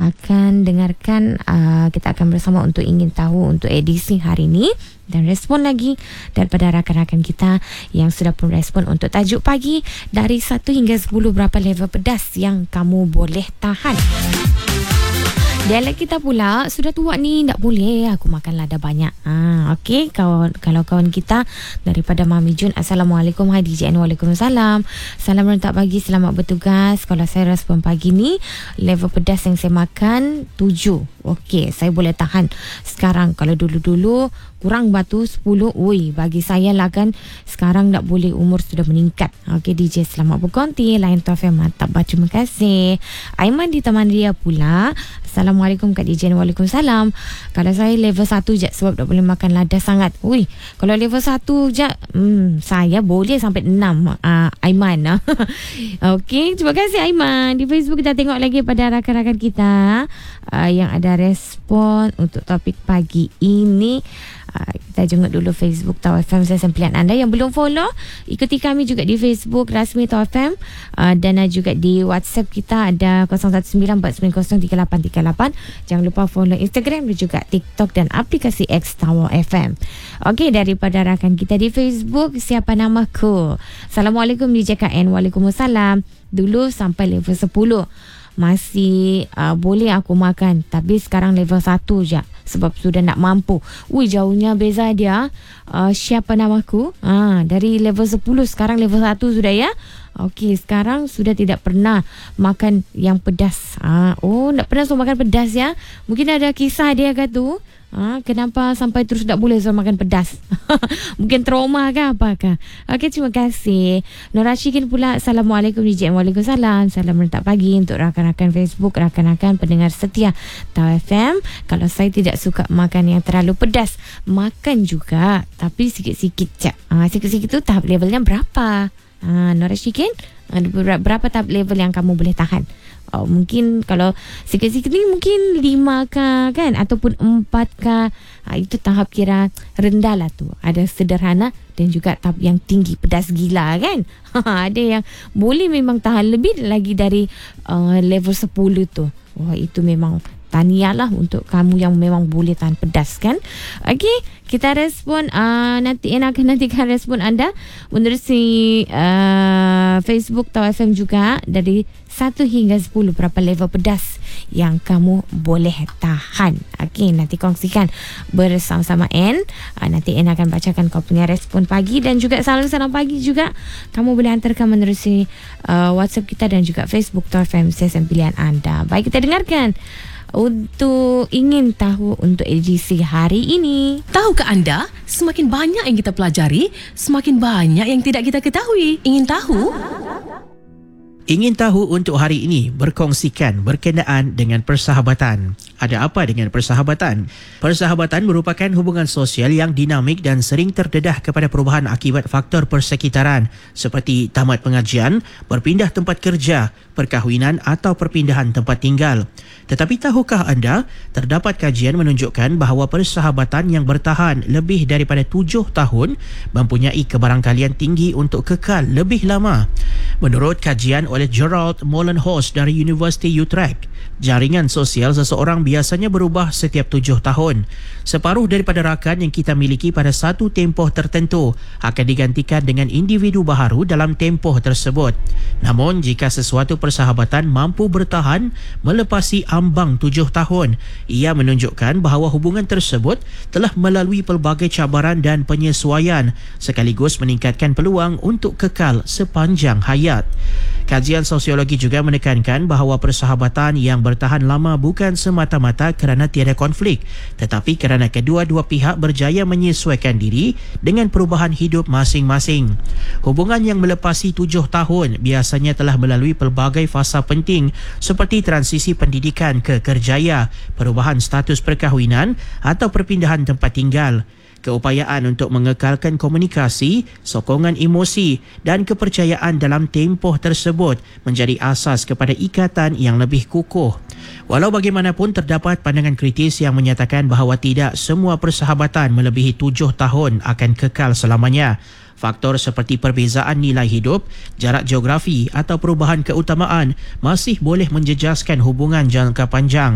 akan dengarkan. Kita akan bersama untuk ingin tahu untuk edisi hari ini. Dan respon lagi daripada rakan-rakan kita yang sudah pun respon untuk tajuk pagi. Dari 1 hingga 10, berapa level pedas yang kamu boleh tahan? Dialek kita pula, sudah tua ni, tak boleh aku makan lada banyak. Okey, kalau kawan kita daripada Mami Jun, Assalamualaikum. Hai DJ N, Waalaikumsalam. Salam rentak pagi, selamat bertugas. Kalau saya respon pagi ni, level pedas yang saya makan 7. Okey, saya boleh tahan. Sekarang kalau dulu-dulu kurang batu 10. Ui, bagi saya lah kan, sekarang tak boleh, umur sudah meningkat. Okey DJ, selamat berkonti. Lain tu FM, mantap. Terima kasih. Aiman di Taman Ria pula, Assalamualaikum Kak DJ. Waalaikumsalam. Kalau saya level 1 je, sebab tak boleh makan lada sangat. Ui, kalau level 1 je, saya boleh sampai 6. Aiman. Okey, terima kasih Aiman. Di Facebook kita tengok lagi pada rakan-rakan kita yang ada respon untuk topik pagi ini. Kita jenguk dulu Facebook Tau FM Sesen Pilihan anda. Yang belum follow, ikuti kami juga di Facebook rasmi Tau FM, dan juga di WhatsApp kita ada 0194903838. Jangan lupa follow Instagram dan juga TikTok dan aplikasi X Tau FM. Okey, daripada rakan kita di Facebook, siapa namaku? Assalamualaikum DJ KN. Waalaikumsalam. Dulu sampai level 10 masih boleh aku makan, tapi sekarang level 1 je sebab sudah nak mampu. Ui, jauhnya beza dia. Siapa namaku? Dari level 10 sekarang level 1 sudah ya. Okey, sekarang sudah tidak pernah makan yang pedas. Tak pernah makan pedas ya. Mungkin ada kisah dia kata tu. Kenapa sampai terus tak boleh makan pedas? Mungkin trauma ke apakah? Okey, terima kasih. Nora Syikin pula, Assalamualaikum DJ. Waalaikumsalam. Salam rentak pagi untuk rakan-rakan Facebook, rakan-rakan pendengar setia Tau FM. Kalau saya tidak suka makan yang terlalu pedas, makan juga, tapi sikit-sikit je. Sikit-sikit tu tahap levelnya berapa? Nora Syikin, berapa tahap level yang kamu boleh tahan? Mungkin kalau sikit-sikit ni mungkin 5 kan, ataupun 4. Itu tahap kira rendah lah tu. Ada sederhana dan juga tahap yang tinggi, pedas gila kan. Ada yang boleh memang tahan lebih lagi dari level 10 tu. Wah, itu memang tahniah lah untuk kamu yang memang boleh tahan pedas kan. Okey, kita respon nanti akan nantikan respon anda menerusi Facebook Tau FM juga. Dari 1 hingga 10, berapa level pedas yang kamu boleh tahan? Okey, nanti kongsikan bersama-sama N. Nanti N akan bacakan kau punya respon pagi, dan juga salam pagi juga kamu boleh hantarkan menerusi WhatsApp kita dan juga Facebook Tau FM Sesen Pilihan anda. Baik, kita dengarkan untuk ingin tahu untuk edisi hari ini. Tahukah anda, semakin banyak yang kita pelajari, semakin banyak yang tidak kita ketahui. Ingin tahu? Ingin tahu untuk hari ini berkongsikan berkenaan dengan persahabatan. Ada apa dengan persahabatan? Persahabatan merupakan hubungan sosial yang dinamik dan sering terdedah kepada perubahan akibat faktor persekitaran seperti tamat pengajian, berpindah tempat kerja, perkahwinan atau perpindahan tempat tinggal. Tetapi tahukah anda, terdapat kajian menunjukkan bahawa persahabatan yang bertahan lebih daripada 7 tahun mempunyai kebarangkalian tinggi untuk kekal lebih lama. Menurut kajian oleh Gerald Molenhouse dari University Utrecht, jaringan sosial seseorang biasanya berubah setiap 7 tahun. Separuh daripada rakan yang kita miliki pada satu tempoh tertentu akan digantikan dengan individu baharu dalam tempoh tersebut. Namun, jika sesuatu persahabatan mampu bertahan melepasi ambang 7 tahun, ia menunjukkan bahawa hubungan tersebut telah melalui pelbagai cabaran dan penyesuaian sekaligus meningkatkan peluang untuk kekal sepanjang hayat. Kajian sosiologi juga menekankan bahawa persahabatan yang bertahan lama bukan semata-mata kerana tiada konflik, tetapi kerana kedua-dua pihak berjaya menyesuaikan diri dengan perubahan hidup masing-masing. Hubungan yang melepasi 7 tahun biasanya telah melalui pelbagai fasa penting seperti transisi pendidikan ke kerjaya, perubahan status perkahwinan atau perpindahan tempat tinggal. Keupayaan untuk mengekalkan komunikasi, sokongan emosi dan kepercayaan dalam tempoh tersebut menjadi asas kepada ikatan yang lebih kukuh. Walau bagaimanapun, terdapat pandangan kritis yang menyatakan bahawa tidak semua persahabatan melebihi 7 tahun akan kekal selamanya. Faktor seperti perbezaan nilai hidup, jarak geografi atau perubahan keutamaan masih boleh menjejaskan hubungan jangka panjang.